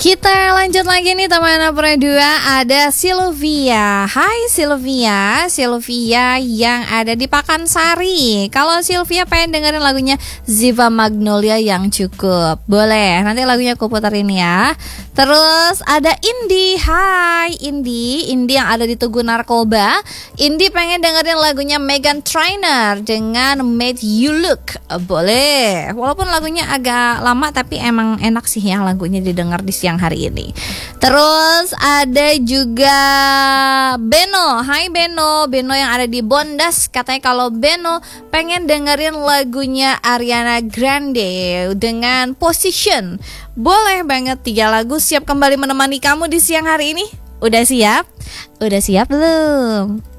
Kita lanjut lagi nih teman Apura 2. Ada Sylvia. Hai Sylvia. Sylvia yang ada di Pakansari. Kalau Sylvia pengen dengerin lagunya Ziva Magnolia yang cukup, boleh, nanti lagunya aku puterin ya. Terus ada Indi. Hai Indi. Indi yang ada di Tugu Narkoba. Indi pengen dengerin lagunya Meghan Trainor dengan Made You Look. Boleh. Walaupun lagunya agak lama tapi emang enak sih ya lagunya didengar di siang hari ini. Terus ada juga Beno. Hai Beno. Beno yang ada di Bondas. Katanya kalau Beno pengen dengerin lagunya Ariana Grande dengan Position. Boleh banget, 3 lagu siap kembali menemani kamu di siang hari ini. Udah siap? Udah siap belum?